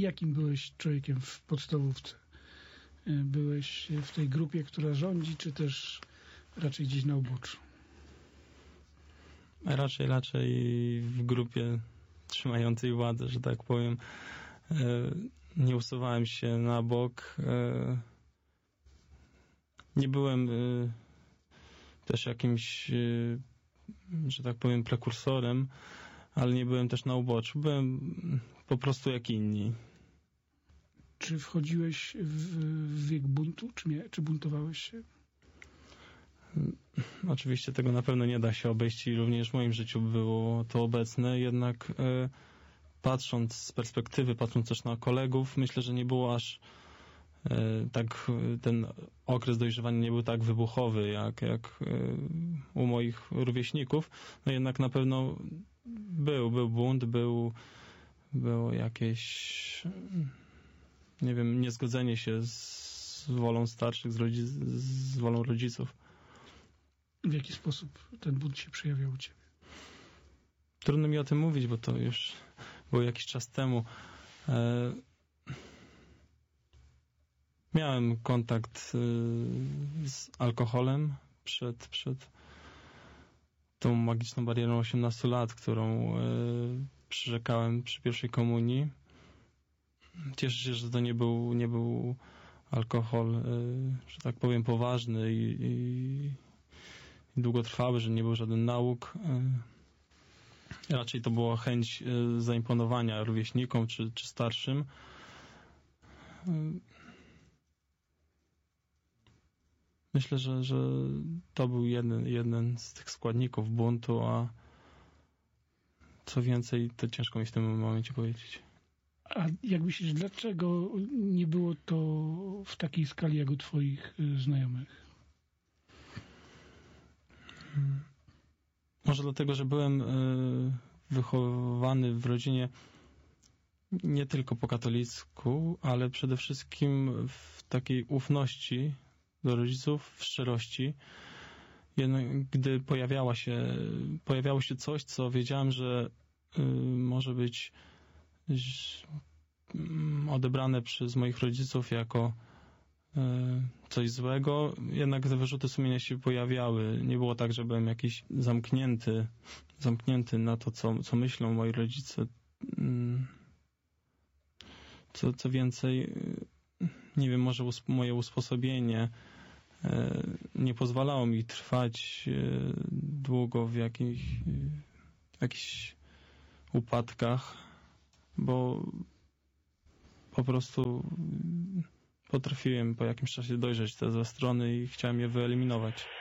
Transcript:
Jakim byłeś człowiekiem w podstawówce? Byłeś w tej grupie, która rządzi, czy też raczej gdzieś na uboczu? Raczej w grupie trzymającej władzę, że tak powiem. Nie usuwałem się na bok. Nie byłem też jakimś, że tak powiem, prekursorem, ale nie byłem też na uboczu. Byłem po prostu jak inni. Czy wchodziłeś w wiek buntu, czy buntowałeś się? Oczywiście tego na pewno nie da się obejść i również w moim życiu było to obecne, jednak patrząc z perspektywy, patrząc też na kolegów, myślę, że nie było aż tak, ten okres dojrzewania nie był tak wybuchowy jak u moich rówieśników. No jednak na pewno był bunt, było jakieś, nie wiem, niezgodzenie się z wolą starszych, z wolą rodziców. W jaki sposób ten bunt się przejawiał u ciebie? Trudno mi o tym mówić, bo to już było jakiś czas temu. Miałem kontakt z alkoholem przed tą magiczną barierą 18 lat, którą przyrzekałem przy pierwszej komunii. Cieszę się, że to nie był alkohol, że tak powiem, poważny i długotrwały, że nie był żaden nauk. Raczej to była chęć zaimponowania rówieśnikom czy starszym. Myślę, że to był jeden z tych składników buntu, a co więcej, to ciężko mi w tym momencie powiedzieć. A jak myślisz, dlaczego nie było to w takiej skali jak u twoich znajomych? Może dlatego, że byłem wychowany w rodzinie nie tylko po katolicku, ale przede wszystkim w takiej ufności do rodziców, w szczerości. Jednak gdy pojawiało się coś, co wiedziałem, że może być odebrane przez moich rodziców jako coś złego, jednak te wyrzuty sumienia się pojawiały. Nie było tak, że byłem jakiś zamknięty na to, co myślą moi rodzice. Co więcej, nie wiem, może moje usposobienie nie pozwalało mi trwać długo w jakichś upadkach, bo po prostu potrafiłem po jakimś czasie dojrzeć te złe strony i chciałem je wyeliminować.